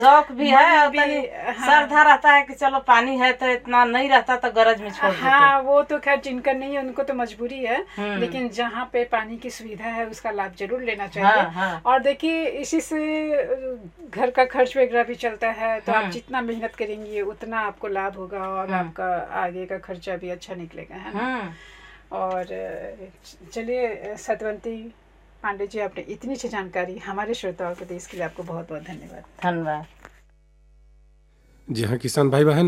शौक भी है और भी, तनी हाँ। श्रद्धा रहता है कि चलो पानी है तो इतना नहीं रहता तो गरज में छोड़ देते। हाँ, वो तो खैर जिनका नहीं है उनको तो मजबूरी है, लेकिन जहाँ पे पानी की सुविधा है उसका लाभ जरूर लेना चाहिए। हाँ। और देखिए इसी से घर का खर्च वगैरह भी चलता है, तो आप जितना मेहनत करेंगे उतना आपको लाभ होगा और आपका आगे का खर्चा भी अच्छा निकलेगा, है ना। और चलिए सतवंती पांडे जी, आपने इतनी अच्छी जानकारी हमारे श्रोताओं को दी, इसके लिए आपको बहुत बहुत धन्यवाद। धन्यवाद। जी हाँ किसान भाई बहन,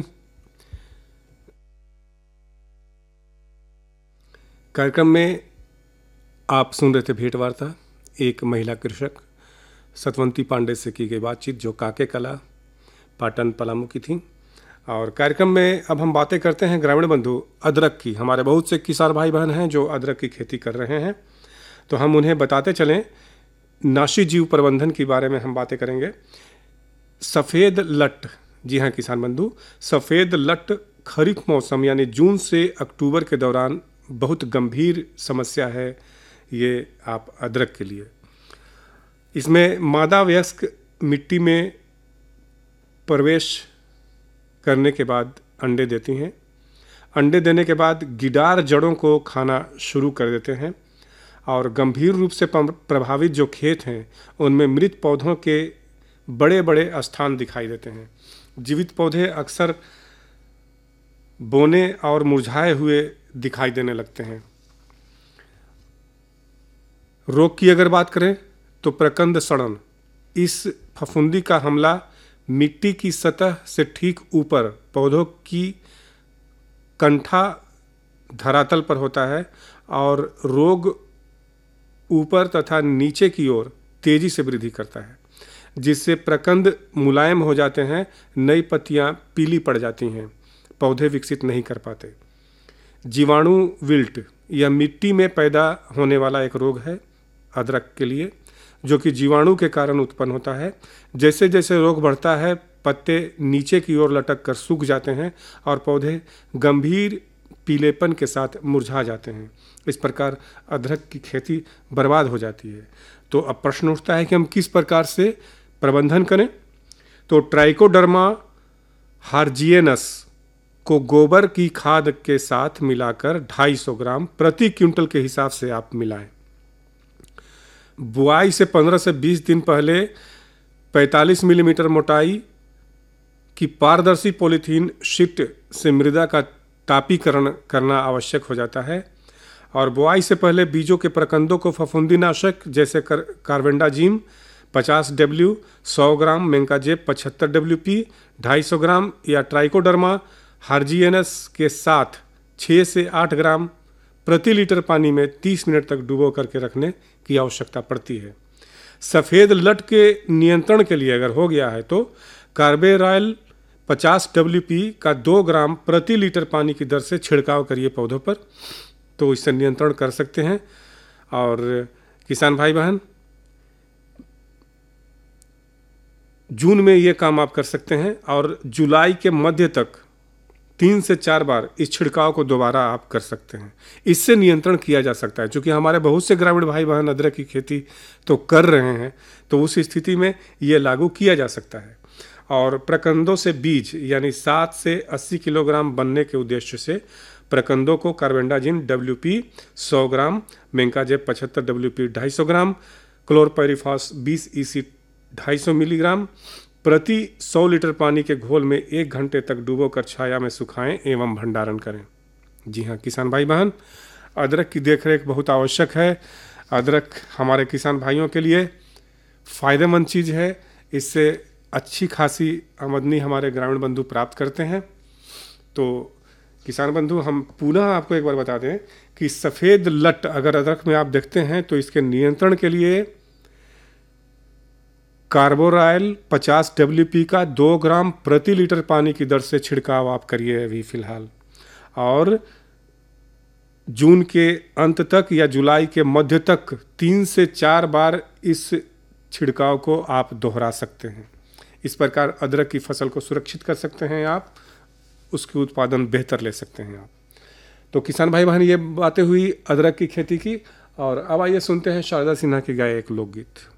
कार्यक्रम में आप सुन रहे थे भेंट वार्ता एक महिला कृषक सतवंती पांडे से की गई बातचीत, जो काके कला पाटन पलामू की थी। और कार्यक्रम में अब हम बातें करते हैं ग्रामीण बंधु अदरक की। हमारे बहुत से किसान भाई बहन हैं जो अदरक की खेती कर रहे हैं, तो हम उन्हें बताते चलें। नाशी जीव प्रबंधन के बारे में हम बातें करेंगे। सफ़ेद लट, जी हाँ किसान बंधु, सफ़ेद लट खरीफ मौसम यानी जून से अक्टूबर के दौरान बहुत गंभीर समस्या है ये आप अदरक के लिए। इसमें मादा वयस्क मिट्टी में प्रवेश करने के बाद अंडे देती हैं। अंडे देने के बाद गिडार जड़ों को खाना शुरू कर देते हैं और गंभीर रूप से प्रभावित जो खेत हैं उनमें मृत पौधों के बड़े बड़े स्थान दिखाई देते हैं। जीवित पौधे अक्सर बोने और मुरझाए हुए दिखाई देने लगते हैं। रोग की अगर बात करें तो प्रकंद सड़न, इस फफूंदी का हमला मिट्टी की सतह से ठीक ऊपर पौधों की कंठा धरातल पर होता है और रोग ऊपर तथा नीचे की ओर तेजी से वृद्धि करता है, जिससे प्रकंद मुलायम हो जाते हैं, नई पत्तियां पीली पड़ जाती हैं, पौधे विकसित नहीं कर पाते। जीवाणु विल्ट यह मिट्टी में पैदा होने वाला एक रोग है अदरक के लिए, जो कि जीवाणु के कारण उत्पन्न होता है। जैसे जैसे रोग बढ़ता है पत्ते नीचे की ओर लटक कर सूख जाते हैं और पौधे गंभीर पीलेपन के साथ मुरझा जाते हैं। इस प्रकार अदरक की खेती बर्बाद हो जाती है। तो अब प्रश्न उठता है कि हम किस प्रकार से प्रबंधन करें। तो ट्राइकोडर्मा हार्जिएनस को गोबर की खाद के साथ मिलाकर 250 ग्राम प्रति क्विंटल के हिसाब से आप मिलाएं। बुआई से 15 से 20 दिन पहले 45 मिलीमीटर मोटाई की पारदर्शी पॉलीथीन शीट से मृदा का तापीकरण करना आवश्यक हो जाता है। और बुआई से पहले बीजों के प्रकंदों को फफूंदीनाशक जैसे कार्बेंडाजिम 50 डब्ल्यू, 100 ग्राम मेंकाजेब 75 WP, 250 ग्राम या ट्राइकोडर्मा हार्जिएनस के साथ 6 से 8 ग्राम प्रति लीटर पानी में 30 मिनट तक डुबो करके रखने की आवश्यकता पड़ती है। सफ़ेद लट के नियंत्रण के लिए अगर हो गया है तो कार्बेराइल 50 WP का 2 ग्राम प्रति लीटर पानी की दर से छिड़काव करिए पौधों पर, तो इससे नियंत्रण कर सकते हैं। और किसान भाई बहन, जून में ये काम आप कर सकते हैं और जुलाई के मध्य तक 3 से 4 बार इस छिड़काव को दोबारा आप कर सकते हैं। इससे नियंत्रण किया जा सकता है। क्योंकि हमारे बहुत से ग्रामीण भाई बहन अदरक की खेती तो कर रहे हैं, तो उस स्थिति में ये लागू किया जा सकता है। और प्रकंदों से बीज यानी 7 से 80 किलोग्राम बनने के उद्देश्य से प्रकंदों को कार्बेंडाजिम WP 100 ग्राम, मेंकाजेब 75 WP 250 ग्राम, क्लोरपाइरिफॉस 20 EC 250 मिलीग्राम प्रति 100 लीटर पानी के घोल में 1 घंटे तक डुबोकर छाया में सुखाएं एवं भंडारण करें। जी हाँ किसान भाई बहन, अदरक की देखरेख बहुत आवश्यक है। अदरक हमारे किसान भाइयों के लिए फ़ायदेमंद चीज़ है। इससे अच्छी खासी आमदनी हमारे ग्रामीण बंधु प्राप्त करते हैं। तो किसान बंधु, हम पुनः आपको एक बार बता दें कि सफ़ेद लट अगर अदरक में आप देखते हैं तो इसके नियंत्रण के लिए कार्बोराइल 50 WP का 2 ग्राम प्रति लीटर पानी की दर से छिड़काव आप करिए अभी फ़िलहाल। और जून के अंत तक या जुलाई के मध्य तक 3 से 4 बार इस छिड़काव को आप दोहरा सकते हैं। इस प्रकार अदरक की फसल को सुरक्षित कर सकते हैं आप, उसकी उत्पादन बेहतर ले सकते हैं आप। तो किसान भाई बहन, ये बातें हुई अदरक की खेती की। और अब आइए सुनते हैं शारदा सिन्हा की गाए एक लोकगीत।